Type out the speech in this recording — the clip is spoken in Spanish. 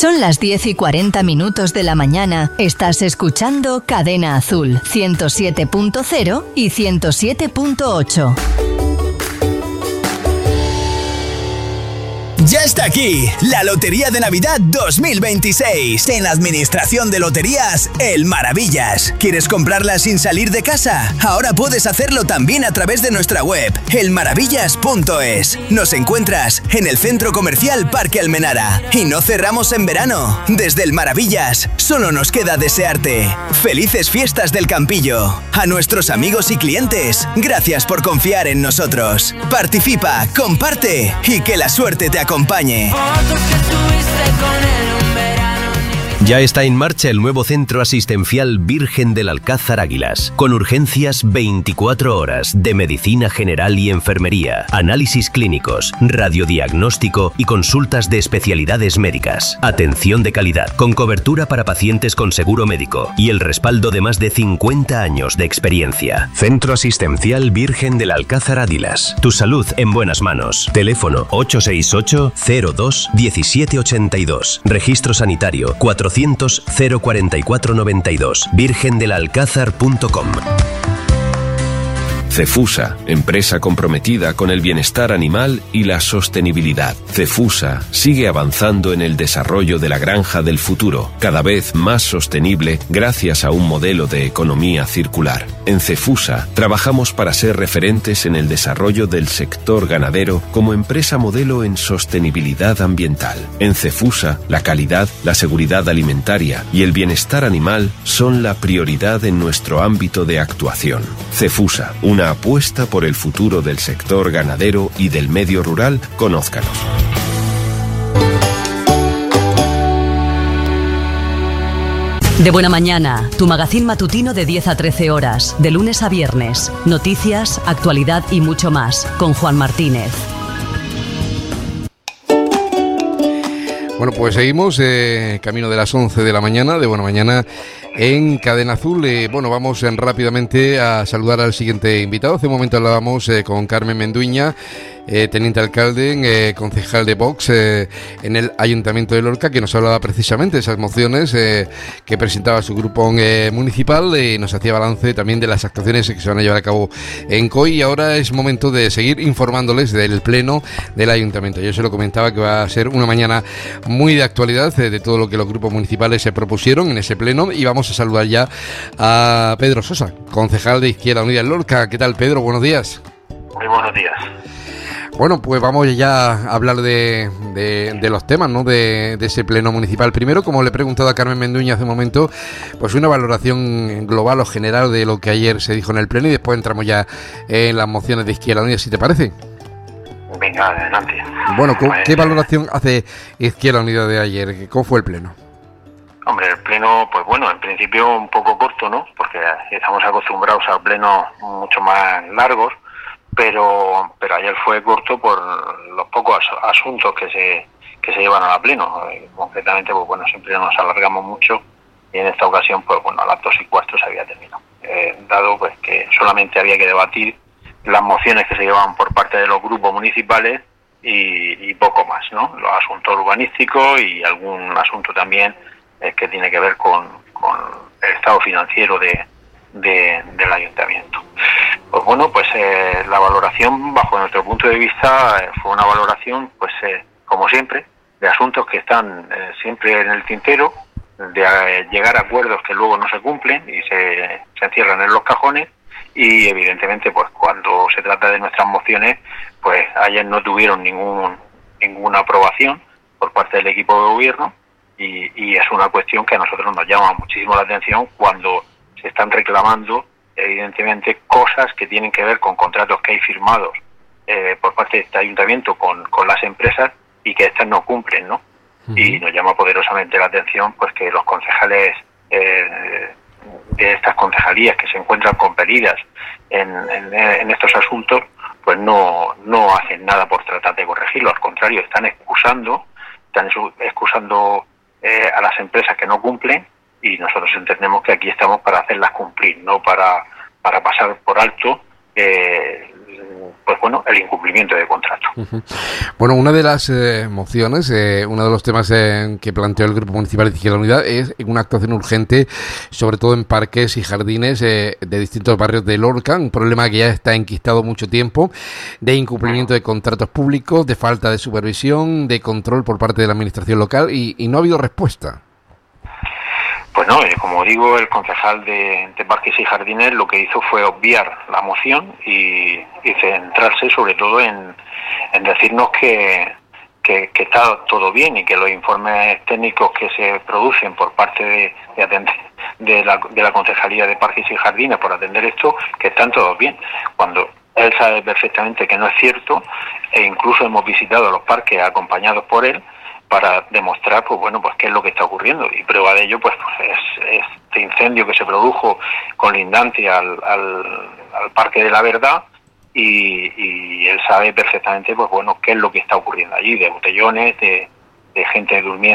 Son las 10:40 de la mañana. Estás escuchando Cadena Azul, 107.0 y 107.8. Ya está aquí, la Lotería de Navidad 2026. En la Administración de Loterías, El Maravillas. ¿Quieres comprarla sin salir de casa? Ahora puedes hacerlo también a través de nuestra web, elmaravillas.es. Nos encuentras en el Centro Comercial Parque Almenara. Y no cerramos en verano. Desde El Maravillas, solo nos queda desearte felices fiestas del Campillo. A nuestros amigos y clientes, gracias por confiar en nosotros. Participa, comparte y que la suerte te acompañe. Ya está en marcha el nuevo centro asistencial Virgen del Alcázar Águilas, con urgencias 24 horas de medicina general y enfermería, análisis clínicos, radiodiagnóstico y consultas de especialidades médicas. Atención de calidad, con cobertura para pacientes con seguro médico y el respaldo de más de 50 años de experiencia. Centro asistencial Virgen del Alcázar Águilas. Tu salud en buenas manos. Teléfono 868 02 1782. Registro sanitario 400 04492. virgendelalcázar.com. Cefusa, empresa comprometida con el bienestar animal y la sostenibilidad. Cefusa sigue avanzando en el desarrollo de la granja del futuro, cada vez más sostenible gracias a un modelo de economía circular. En Cefusa trabajamos para ser referentes en el desarrollo del sector ganadero como empresa modelo en sostenibilidad ambiental. En Cefusa, la calidad, la seguridad alimentaria y el bienestar animal son la prioridad en nuestro ámbito de actuación. Cefusa, una apuesta por el futuro del sector ganadero y del medio rural. Conózcanos. De Buena Mañana, tu magazín matutino de 10 a 13 horas, de lunes a viernes. Noticias, actualidad y mucho más, con Juan Martínez. Bueno, pues seguimos camino de las 11 de la mañana, de Buena Mañana en Cadena Azul. Bueno, vamos rápidamente a saludar al siguiente invitado. Hace un momento hablábamos con Carmen Menduña, teniente alcalde, concejal de Vox en el Ayuntamiento de Lorca, que nos hablaba precisamente de esas mociones que presentaba su grupo municipal y nos hacía balance también de las actuaciones que se van a llevar a cabo en COI. Y ahora es momento de seguir informándoles del pleno del Ayuntamiento. Yo se lo comentaba que va a ser una mañana muy de actualidad de todo lo que los grupos municipales se propusieron en ese pleno, y vamos a saludar ya a Pedro Sosa, concejal de Izquierda Unida en Lorca. ¿Qué tal, Pedro? Buenos días. Muy buenos días. Bueno, pues vamos ya a hablar de los temas, ¿no? De ese pleno municipal. Primero, como le he preguntado a Carmen Menduña hace un momento, pues una valoración global o general de lo que ayer se dijo en el pleno, y después entramos ya en las mociones de Izquierda Unida, si te parece. Venga, adelante. Bueno, ¿qué valoración hace Izquierda Unida de ayer? ¿Cómo fue el pleno? Hombre, el pleno, pues bueno, en principio un poco corto, ¿no? Porque estamos acostumbrados a plenos mucho más largos, pero ayer fue corto por los pocos asuntos que se llevan a la pleno. Concretamente, pues bueno, siempre nos alargamos mucho, y en esta ocasión, pues bueno, a las 2:15 se había terminado. Dado pues que solamente había que debatir las mociones que se llevaban por parte de los grupos municipales y poco más, ¿no? Los asuntos urbanísticos y algún asunto también que tiene que ver con el estado financiero del ayuntamiento. Pues bueno, pues la valoración, bajo nuestro punto de vista, fue una valoración, pues como siempre, de asuntos que están siempre en el tintero, de llegar a acuerdos que luego no se cumplen y se encierran en los cajones. Y evidentemente, pues cuando se trata de nuestras mociones, pues ayer no tuvieron ninguna aprobación por parte del equipo de gobierno, y es una cuestión que a nosotros nos llama muchísimo la atención cuando se están reclamando evidentemente cosas que tienen que ver con contratos que hay firmados por parte de este ayuntamiento con las empresas, y que estas no cumplen, ¿no? Uh-huh. Y nos llama poderosamente la atención pues que los concejales de estas concejalías que se encuentran compelidas en estos asuntos, pues no hacen nada por tratar de corregirlo. Al contrario, están excusando a las empresas que no cumplen, y nosotros entendemos que aquí estamos para hacerlas cumplir, no para pasar por alto pues bueno, el incumplimiento de contrato. Bueno, una de las mociones, uno de los temas que planteó el Grupo Municipal de Izquierda Unida es una actuación urgente, sobre todo en parques y jardines de distintos barrios de Lorca, un problema que ya está enquistado mucho tiempo, de incumplimiento de contratos públicos, de falta de supervisión, de control por parte de la administración local y no ha habido respuesta. Pues no, como digo, el concejal de Parques y Jardines lo que hizo fue obviar la moción y centrarse sobre todo en decirnos que está todo bien y que los informes técnicos que se producen por parte de la Concejalía de Parques y Jardines por atender esto, que están todos bien, cuando él sabe perfectamente que no es cierto, e incluso hemos visitado los parques acompañados por él para demostrar, pues bueno, pues qué es lo que está ocurriendo. Y prueba de ello, pues es este incendio que se produjo colindante al Parque de la Verdad, y él sabe perfectamente, pues bueno, qué es lo que está ocurriendo allí, de botellones, de gente durmiendo